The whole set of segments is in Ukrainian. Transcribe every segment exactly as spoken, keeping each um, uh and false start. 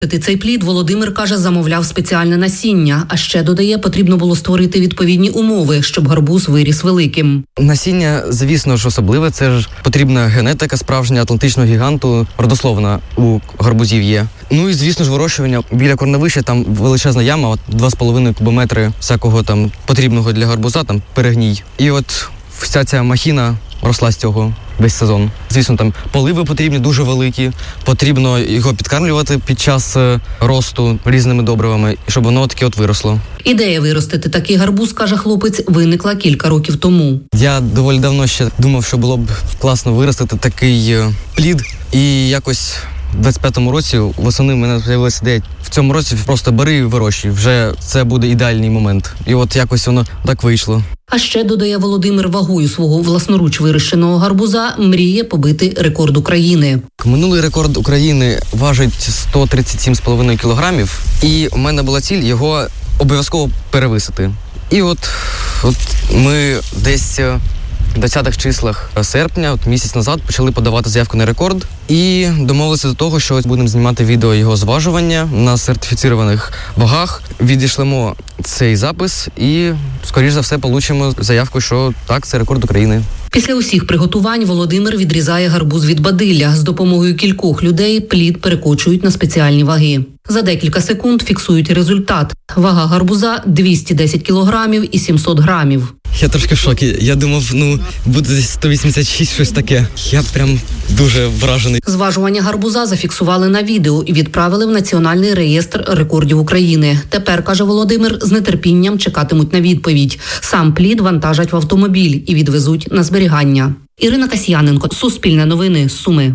Цей плід Володимир, каже, замовляв спеціальне насіння, а ще, додає, потрібно було створити відповідні умови, щоб гарбуз виріс великим. Насіння, звісно ж, особливе, це ж потрібна генетика справжня атлантичного гіганту, родословна у гарбузів є. Ну і, звісно ж, вирощування біля корневища, там величезна яма, от два з половиною кубометри всякого там потрібного для гарбуза, там перегній. І от вся ця махіна росла з цього весь сезон. Звісно, там поливи потрібні дуже великі, потрібно його підкармлювати під час росту різними добривами, щоб воно таке от виросло. Ідея виростити такий гарбуз, каже хлопець, виникла кілька років тому. Я доволі давно ще думав, що було б класно виростити такий плід, і якось в двадцять п'ятому році восени в мене з'явилася ідея. В цьому році просто бери і вирощуй, вже це буде ідеальний момент. І от якось воно так вийшло. А ще, додає Володимир, вагою свого власноруч вирощеного гарбуза мріє побити рекорд України. Минулий рекорд України важить сто тридцять сім з половиною кілограмів, і у мене була ціль його обов'язково перевисити. І от, от ми десь в двадцятих числах серпня, от місяць назад, почали подавати заявку на рекорд і домовилися до того, що ось будемо знімати відео його зважування на сертифіцірованих вагах. Відійшлемо цей запис і, скоріш за все, получимо заявку, що так, це рекорд України. Після усіх приготувань Володимир відрізає гарбуз від бадилля. З допомогою кількох людей плід перекочують на спеціальні ваги. За декілька секунд фіксують результат. Вага гарбуза – двісті десять кілограмів і сімсот грамів. Я трошки в шокі. Я думав, ну, буде десь сто вісімдесят шість, щось таке. Я прям дуже вражений. Зважування гарбуза зафіксували на відео і відправили в Національний реєстр рекордів України. Тепер, каже Володимир, з нетерпінням чекатимуть на відповідь. Сам плід вантажать в автомобіль і відвезуть на зберігання. Ірина Касьяненко, Суспільне новини, Суми.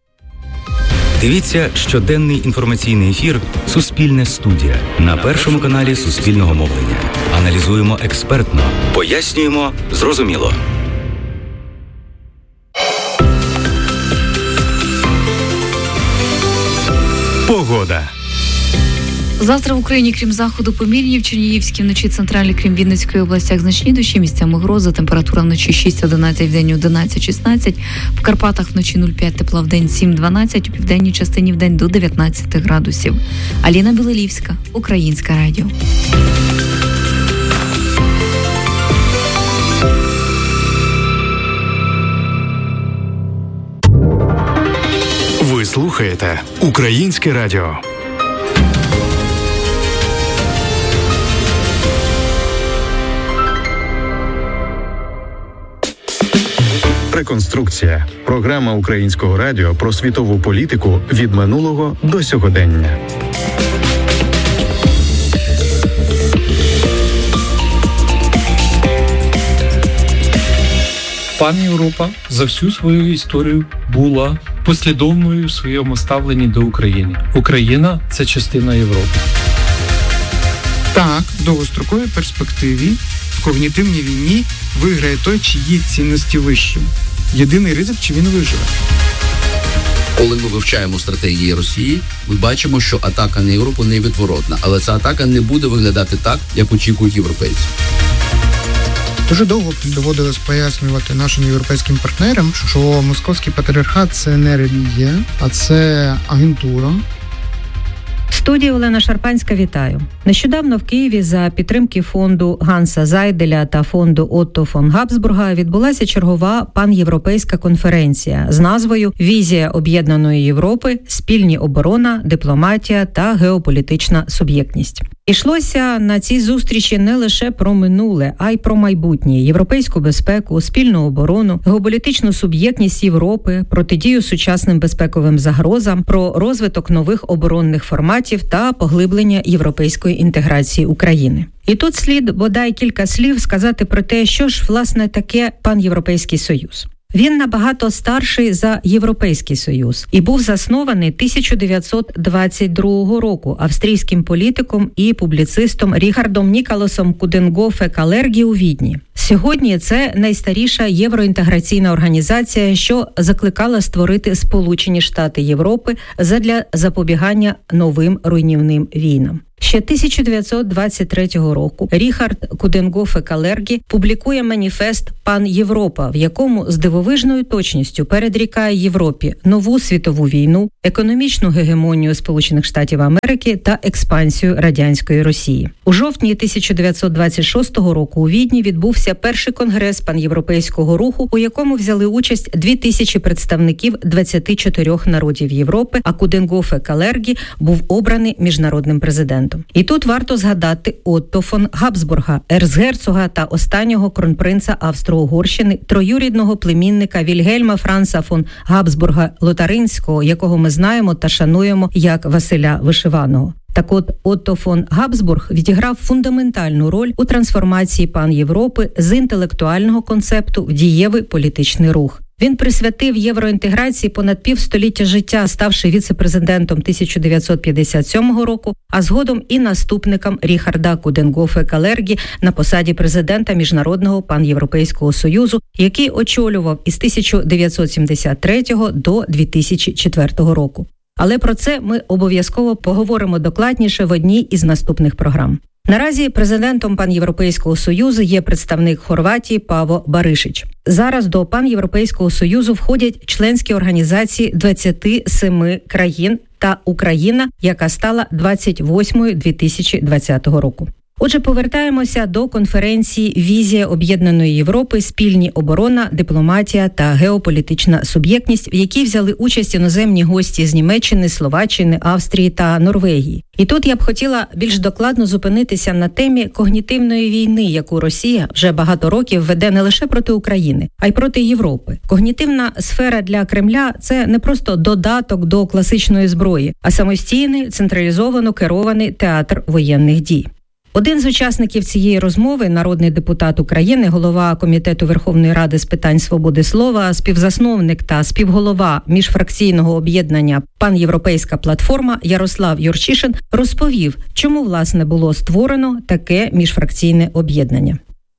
Дивіться щоденний інформаційний ефір «Суспільне студія» на Першому каналі Суспільного мовлення. Аналізуємо експертно, пояснюємо зрозуміло. Погода. Завтра в Україні, крім заходу, помірні, в Чернігівській вночі, центральній, крім Вінницької областях, значні дощі, місцями грози, температура вночі шість одинадцять, в день одинадцять шістнадцять, в Карпатах вночі нуль п'ять тепла, в день сім дванадцять, у південній частині в день до дев'ятнадцять градусів. Аліна Білолівська, Українське радіо. Ви слухаєте Українське радіо. Реконструкція. Програма Українського радіо про світову політику від минулого до сьогодення. Пан Європа за всю свою історію була послідовною в своєму ставленні до України. Україна – це частина Європи. Так, в довгостроковій перспективі в когнітивній війні виграє той, чиї цінності вищі. Єдиний ризик, чи він виживе. Коли ми вивчаємо стратегії Росії, ми бачимо, що атака на Європу невідворотна. Але ця атака не буде виглядати так, як очікують європейці. Дуже довго доводилось пояснювати нашим європейським партнерам, що московський патріархат – це не релігія, а це агентура. В студії Олена Шарпанська, вітаю. Нещодавно в Києві за підтримки фонду Ганса Зайделя та фонду Отто фон Габсбурга відбулася чергова панєвропейська конференція з назвою «Візія об'єднаної Європи. Спільні оборона, дипломатія та геополітична суб'єктність». Ішлося на цій зустрічі не лише про минуле, а й про майбутнє, європейську безпеку, спільну оборону, геополітичну суб'єктність Європи, протидію сучасним безпековим загрозам, про розвиток нових оборонних форматів та поглиблення європейської інтеграції України. І тут слід бодай кілька слів сказати про те, що ж, власне, таке панєвропейський союз. Він набагато старший за Європейський Союз і був заснований тисяча дев'ятсот двадцять другого року австрійським політиком і публіцистом Ріхардом Ніколасом Куденгофе-Калергі у Відні. Сьогодні це найстаріша євроінтеграційна організація, що закликала створити Сполучені Штати Європи задля запобігання новим руйнівним війнам. Ще тисяча дев'ятсот двадцять третього року Ріхард Куденгофе-Калергі публікує маніфест «Пан Європа», в якому з дивовижною точністю передрікає Європі нову світову війну, економічну гегемонію Сполучених Штатів Америки та експансію радянської Росії. У жовтні тисяча дев'ятсот двадцять шостого року у Відні відбувся перший конгрес панєвропейського руху, у якому взяли участь дві тисячі представників двадцяти чотирьох народів Європи, а Куденгофе-Калергі був обраний міжнародним президентом. І тут варто згадати Отто фон Габсбурга, ерцгерцога та останнього кронпринца Австро-Угорщини, троюрідного племінника Вільгельма Франца фон Габсбурга-Лотаринського, якого ми знаємо та шануємо як Василя Вишиваного. Так от, Отто фон Габсбург відіграв фундаментальну роль у трансформації пан-Європи з інтелектуального концепту в дієвий політичний рух. Він присвятив євроінтеграції понад півстоліття життя, ставши віце-президентом тисяча дев'ятсот п'ятдесят сьомого року, а згодом і наступником Ріхарда Куденгофе-Калергі на посаді президента Міжнародного пан'європейського союзу, який очолював із тисяча дев'ятсот сімдесят третього до дві тисячі четвертого року. Але про це ми обов'язково поговоримо докладніше в одній із наступних програм. Наразі президентом Пан'європейського союзу є представник Хорватії Паво Баришич. Зараз до Пан'європейського союзу входять членські організації двадцяти семи країн та Україна, яка стала двадцять восьмою дві тисячі двадцятого року. Отже, повертаємося до конференції «Візія Об'єднаної Європи. Спільні оборона, дипломатія та геополітична суб'єктність», в якій взяли участь іноземні гості з Німеччини, Словаччини, Австрії та Норвегії. І тут я б хотіла більш докладно зупинитися на темі когнітивної війни, яку Росія вже багато років веде не лише проти України, а й проти Європи. Когнітивна сфера для Кремля – це не просто додаток до класичної зброї, а самостійний, централізовано керований театр воєнних дій. Один з учасників цієї розмови, народний депутат України, голова Комітету Верховної Ради з питань свободи слова, співзасновник та співголова міжфракційного об'єднання «Пан'європейська платформа» Ярослав Юрчишин розповів, чому, власне, було створено таке міжфракційне об'єднання.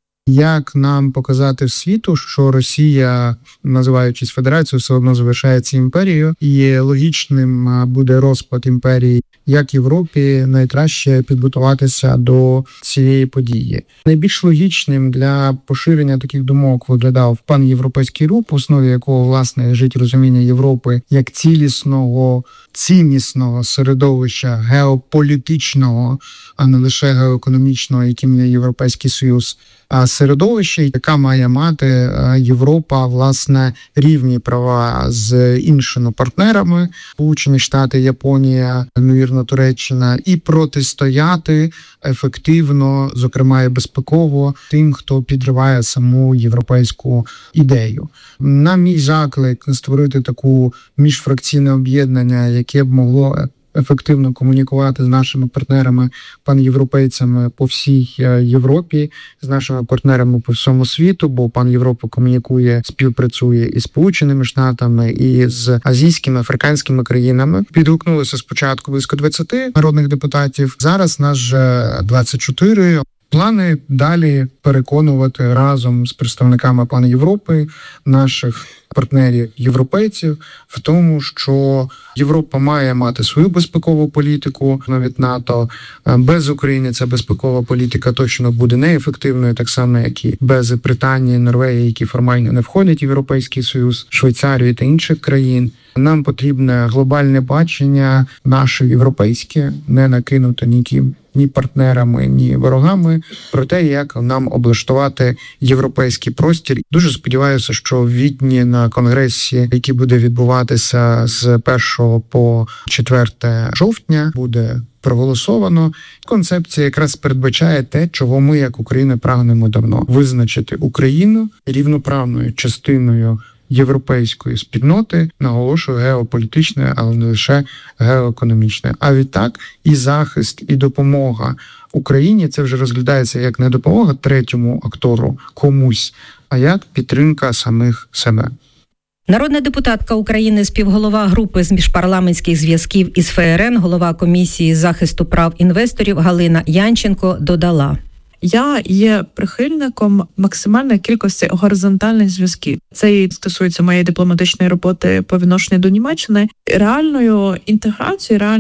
Як нам показати світу, що Росія, називаючись федерацією, все одно залишається імперією, і логічним буде розпад імперії, як Європі найкраще підготуватися до цієї події. Найбільш логічним для поширення таких думок виглядав пан'європейський рух, в основі якого, власне, лежить розуміння Європи як цілісного, ціннісного середовища геополітичного, а не лише геоекономічного, яким є Європейський Союз, а середовище, яка має мати Європа, власне, рівні права з іншими партнерами, Сполучені Штати, Японія, ймовірно, Туреччина, і протистояти ефективно, зокрема і безпеково, тим, хто підриває саму європейську ідею. На мій заклик створити таку міжфракційне об'єднання, яке б могло ефективно комунікувати з нашими партнерами, пан'європейцями по всій Європі, з нашими партнерами по всьому світу, бо пан Європа комунікує, співпрацює із Сполученими Штатами, і з азійськими, африканськими країнами. Підгукнулося спочатку близько двадцяти народних депутатів, зараз нас вже двадцять чотири. Плани далі переконувати разом з представниками пан Європи, наших партнерів-європейців, в тому, що Європа має мати свою безпекову політику навіть НАТО. Без України ця безпекова політика точно буде неефективною, так само, як і без Британії, Норвегії, які формально не входять в Європейський Союз, Швейцарії та інших країн. Нам потрібне глобальне бачення наше європейське, не накинуте ніким, ні партнерами, ні ворогами, про те, як нам облаштувати європейський простір. Дуже сподіваюся, що в Відні на конгресі, який буде відбуватися з першого по четверте жовтня, буде проголосовано. Концепція якраз передбачає те, чого ми, як Україна, прагнемо давно. Визначити Україну рівноправною частиною європейської спільноти, наголошую, геополітичної, але не лише геоекономічної. А відтак і захист, і допомога Україні, це вже розглядається як не допомога третьому актору, комусь, а як підтримка самих себе. Народна депутатка України, співголова групи з міжпарламентських зв'язків із ФРН, голова комісії з захисту прав інвесторів Галина Янченко додала: Я є прихильником максимальної кількості горизонтальних зв'язків. Це і стосується моєї дипломатичної роботи по відношенню до Німеччини. Реальною інтеграцією, реальною